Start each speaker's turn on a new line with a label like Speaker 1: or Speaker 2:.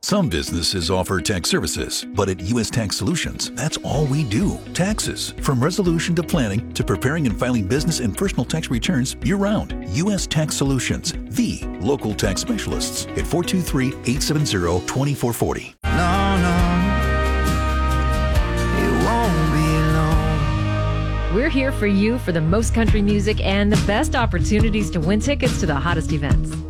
Speaker 1: Some businesses offer tax services, but at U.S. Tax Solutions, that's all we do. Taxes. From resolution to planning to preparing and filing business and personal tax returns year-round. U.S. Tax Solutions, the local tax specialists at 423-870-2440.
Speaker 2: We're here for you for the most country music and the best opportunities to win tickets to the hottest events.